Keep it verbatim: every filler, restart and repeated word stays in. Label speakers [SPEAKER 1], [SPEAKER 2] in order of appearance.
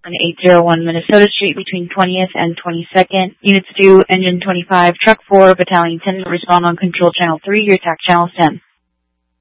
[SPEAKER 1] eight oh one Minnesota Street between twentieth and twenty-second. Units two, Engine twenty-five, Truck four, Battalion ten, respond on Control Channel three, your T A C Channel ten.